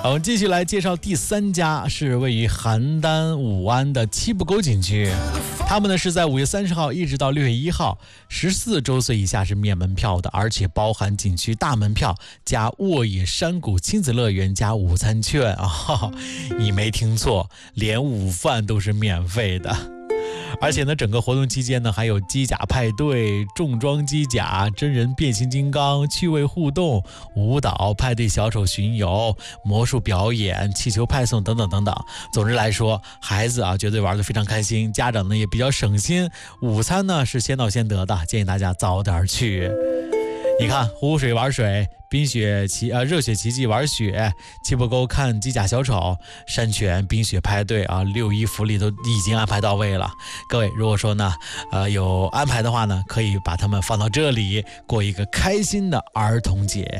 我们继续来介绍第3家，是位于邯郸武安的七步沟景区。他们呢是在5月30号一直到6月1号，14周岁以下是免门票的，而且包含景区大门票加沃野山谷亲子乐园加午餐券啊！你没听错，连午饭都是免费的。而且呢，整个活动期间呢，还有机甲派对、重装机甲、真人变形金刚、趣味互动、舞蹈、派对小丑巡游、魔术表演、气球派送等等等等。总之来说，孩子绝对玩得非常开心，家长呢也比较省心。午餐呢是先到先得的，建议大家早点去。你看，湖水玩水，热血奇迹玩雪，七步沟看机甲小丑，山泉冰雪派对6·1福利都已经安排到位了。各位如果说呢有安排的话呢，可以把他们放到这里过一个开心的儿童节。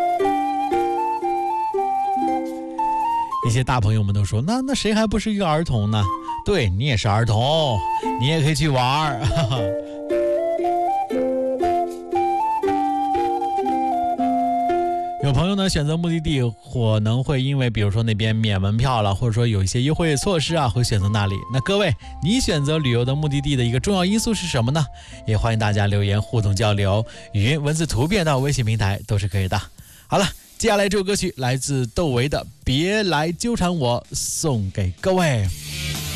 一些大朋友们都说，那谁还不是一个儿童呢？对，你也是儿童，你也可以去玩。有朋友呢选择目的地可能会因为比如说那边免门票了，或者说有一些优惠措施会选择那里。那各位，你选择旅游的目的地的一个重要因素是什么呢？也欢迎大家留言互动交流，语音文字图片到微信平台都是可以的。好了，接下来这首歌曲来自窦唯的《别来纠缠我》，送给各位。